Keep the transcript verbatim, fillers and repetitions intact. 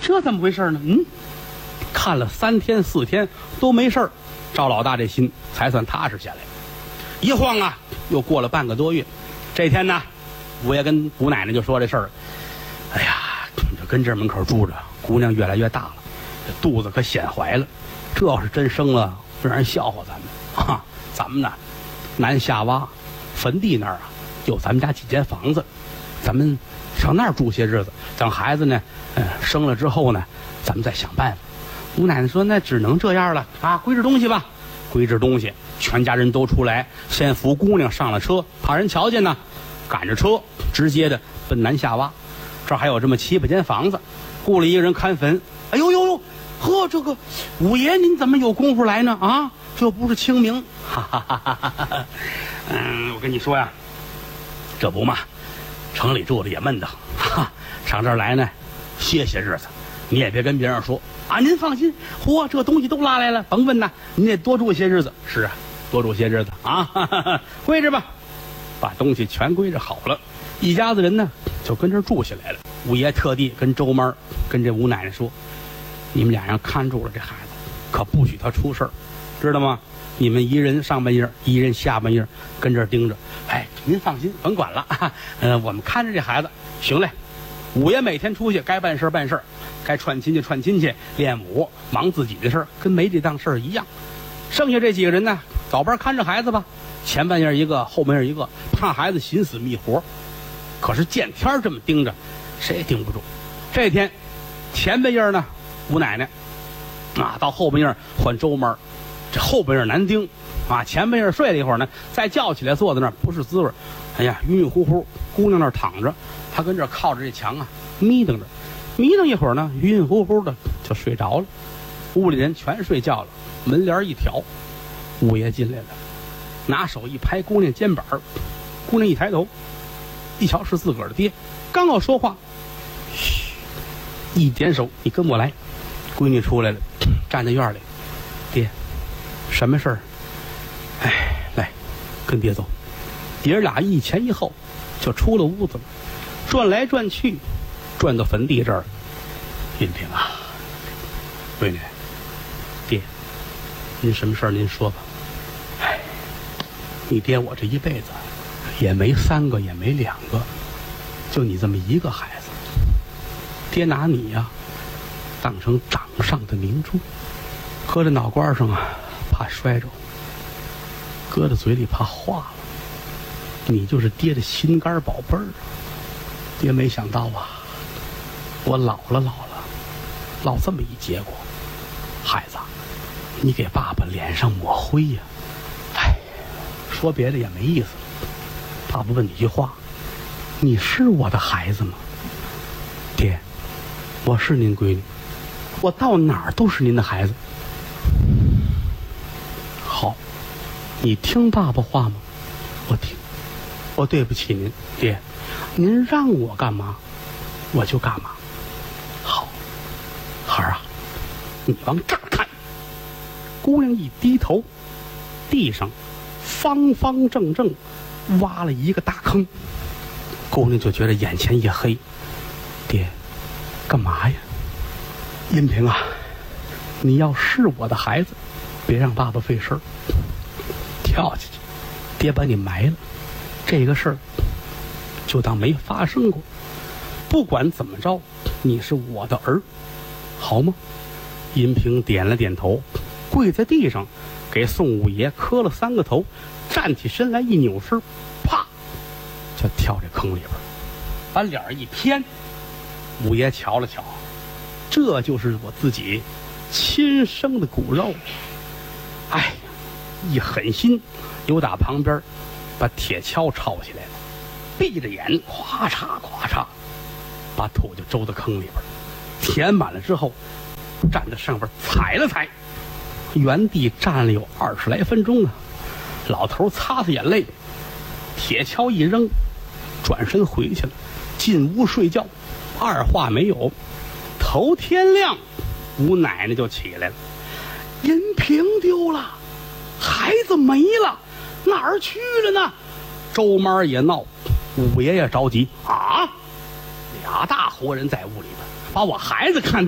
这怎么回事呢？嗯，看了三天四天都没事儿，赵老大这心才算踏实下来。一晃啊，又过了半个多月。这天呢，五爷跟吴奶奶就说这事儿。哎呀，这跟这门口住着，姑娘越来越大了，这肚子可显怀了。这要是真生了，会让人笑话咱们啊！咱们呢，南下洼坟地那儿啊，有咱们家几间房子，咱们上那儿住些日子。等孩子呢，呃，生了之后呢，咱们再想办法。吴奶奶说：“那只能这样了啊，归置东西吧。”归置东西，全家人都出来，先扶姑娘上了车，怕人瞧见呢，赶着车直接的奔南下洼。这儿还有这么七八间房子，雇了一个人看坟。哎呦呦呦，呵，这个五爷您怎么有功夫来呢？啊，这不是清明？哈哈哈哈哈哈。嗯，我跟你说呀，这不嘛，城里住的也闷的，哈，上这儿来呢，歇歇日子。你也别跟别人说啊，您放心，嚯，这东西都拉来了，甭问呐，您得多住些日子。是啊，多住些日子啊，哈哈哈，归置吧，把东西全归置好了。一家子人呢，就跟这儿住下来了。五爷特地跟周妈跟这吴奶奶说：“你们俩人看住了这孩子，可不许他出事儿，知道吗？你们一人上半夜，一人下半夜，跟这儿盯着。哎，您放心，甭管了。嗯、呃，我们看着这孩子，行嘞。五爷每天出去，该办事办事，该串亲戚串亲戚，练武，忙自己的事儿，跟没这档事儿一样。剩下这几个人呢，早班看着孩子吧，前半夜一个，后半夜一个，怕孩子寻死觅活。可是见天这么盯着，谁也盯不住。这天前半夜呢，吴奶奶啊，到后半夜换周妈，这后半夜难盯啊。前半夜睡了一会儿呢，再叫起来坐在那儿不是滋味。哎呀，晕晕乎乎，姑娘那儿躺着，她跟这儿靠着这墙啊，眯瞪着，眯瞪一会儿呢，晕晕乎乎的就睡着了。屋里人全睡觉了，门帘一挑，五爷进来了，拿手一拍姑娘肩膀，姑娘一抬头，一瞧是自个儿的爹，刚要说话，嘘，一点手，你跟我来。闺女出来了，站在院里，爹，什么事儿？哎，来，跟爹走。爹儿俩一前一后就出了屋子了，转来转去，转到坟地这儿。银平啊，闺女，爹，您什么事儿您说吧。哎，你爹我这一辈子也没三个也没两个，就你这么一个孩子，爹拿你呀、啊、当成掌上的明珠，搁在脑瓜上啊怕摔着，搁在嘴里怕化了。你就是爹的心肝宝贝儿。爹没想到啊，我老了老了，落这么一结果。孩子，你给爸爸脸上抹灰呀、啊！哎，说别的也没意思了。爸爸问你句话，你是我的孩子吗？爹，我是您闺女，我到哪儿都是您的孩子。好，你听爸爸话吗？我听。我对不起您，爹，您让我干嘛，我就干嘛。好，孩儿啊，你往这儿看。姑娘一低头，地上方方正正挖了一个大坑。姑娘就觉得眼前一黑，爹，干嘛呀？银平啊，你要是我的孩子，别让爸爸费事儿，跳下去，爹把你埋了。这个事儿就当没发生过，不管怎么着，你是我的儿，好吗？银平点了点头，跪在地上给宋五爷磕了三个头，站起身来一扭身，啪就跳这坑里边，把脸一偏。五爷瞧了瞧，这就是我自己亲生的骨肉。哎呀，一狠心，又打旁边把铁锹抄起来了，闭着眼，咵嚓咵嚓，把土就周到坑里边了，填满了之后，站在上边踩了踩，原地站了有二十来分钟啊。老头擦擦眼泪，铁锹一扔，转身回去了，进屋睡觉，二话没有。头天亮，吴奶奶就起来了，银平丢了，孩子没了，哪儿去了呢？周妈也闹，五爷也着急啊！俩大活人在屋里边，把我孩子看